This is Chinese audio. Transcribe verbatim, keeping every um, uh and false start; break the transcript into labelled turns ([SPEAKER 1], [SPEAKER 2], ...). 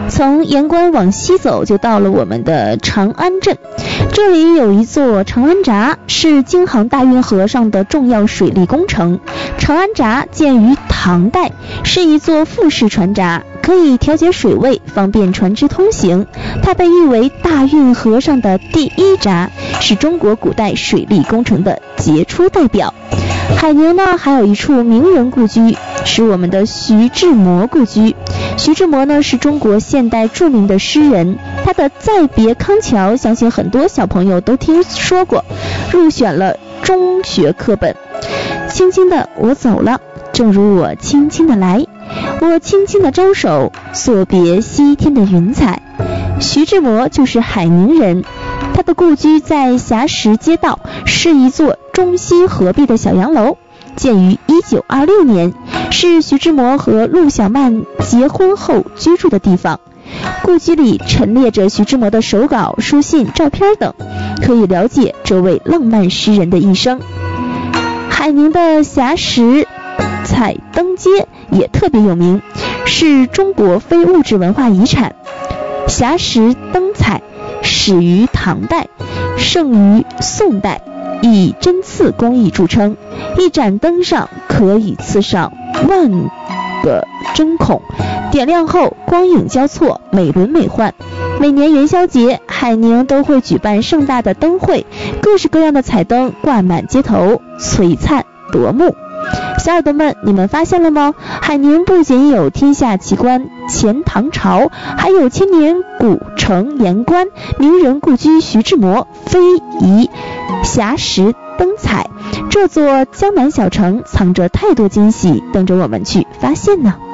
[SPEAKER 1] 从盐官往西走，就到了我们的长安镇。这里有一座长安闸，是京杭大运河上的重要水利工程。长安闸建于唐代，是一座复式船闸，可以调节水位，方便船只通行。它被誉为大运河上的第一闸，是中国古代水利工程的杰出代表。海宁呢，还有一处名人故居，是我们的徐志摩故居。徐志摩呢，是中国现代著名的诗人，他的《再别康桥》相信很多小朋友都听说过，入选了中学课本。轻轻的我走了，正如我轻轻的来，我轻轻的招手，作别西天的云彩。徐志摩就是海宁人，他的故居在霞石街道，是一座中西合璧的小洋楼，建于一九二六年，是徐志摩和陆小曼结婚后居住的地方。故居里陈列着徐志摩的手稿、书信、照片等，可以了解这位浪漫诗人的一生。海宁的霞石彩灯街也特别有名，是中国非物质文化遗产。霞石灯彩始于唐代，盛于宋代，以针刺工艺著称，一盏灯上可以刺上万个针孔，点亮后光影交错，美轮美奂。每年元宵节，海宁都会举办盛大的灯会，各式各样的彩灯挂满街头，璀璨夺目。小耳朵们，你们发现了吗？海宁不仅有天下奇观钱塘潮，还有千年古城盐官、名人故居徐志摩、非遗霞石灯彩。这座江南小城藏着太多惊喜，等着我们去发现呢。